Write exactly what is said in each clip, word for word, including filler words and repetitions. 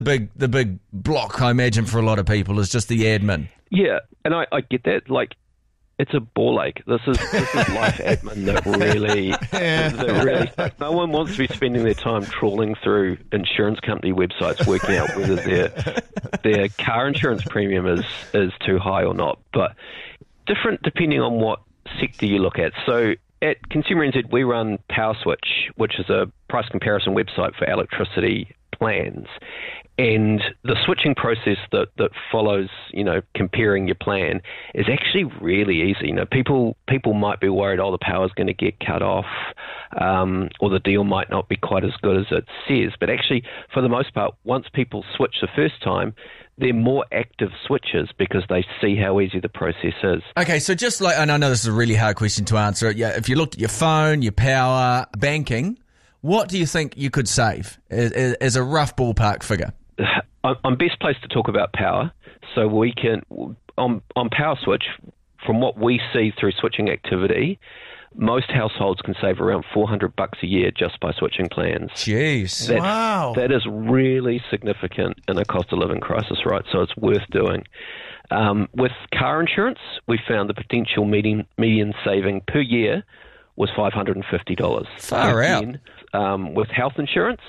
Big, the big block, I imagine, for a lot of people is just the admin. Yeah, and I, I get that. Like, it's a ball ache. This is this is life admin that really, Yeah. that really. No one wants to be spending their time trawling through insurance company websites, working out whether their their car insurance premium is is too high or not. But different depending on what sector you look at. So at Consumer N Z, we run PowerSwitch, which is a price comparison website for electricity plans. And the switching process that, that follows, you know, comparing your plan is actually really easy. You know, people people might be worried, oh, the power's going to get cut off, um, or the deal might not be quite as good as it says. But actually, for the most part, once people switch the first time, they're more active switchers because they see how easy the process is. Okay, so just like, and I know this is a really hard question to answer. Yeah, if you looked at your phone, your power, banking, what do you think you could save as, as a rough ballpark figure? I'm best placed to talk about power. So we can, on, on PowerSwitch, from what we see through switching activity, most households can save around four hundred bucks a year just by switching plans. Jeez. That's, Wow. That is really significant in a cost of living crisis, right? So it's worth doing. Um, with car insurance, we found the potential median, median saving per year was five hundred fifty dollars. Far out. Again, um, with health insurance,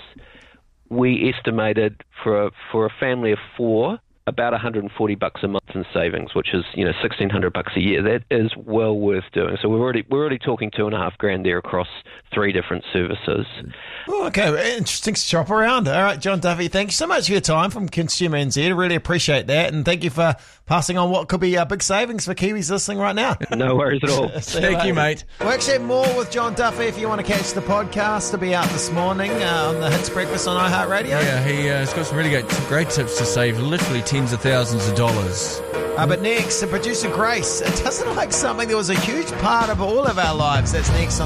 we estimated for a, for a family of four, about one hundred forty bucks a month in savings, which is, you know, sixteen hundred bucks a year. That is well worth doing. So we're already we're already talking two and a half grand there across three different services. Oh, okay, interesting to shop around. All right, John Duffy, thank you so much for your time from Consumer N Z. I really appreciate that, and thank you for passing on what could be uh, big savings for Kiwis listening right now. No worries at all. Thank you, mate. We'll actually have more with John Duffy if you want to catch the podcast. It'll be out this morning uh, on the Hits Breakfast on iHeartRadio. Yeah, he, uh, he's got some really great, great tips to save literally tens of thousands of dollars. Uh, but next, the producer Grace. It doesn't like something that was a huge part of all of our lives. That's next on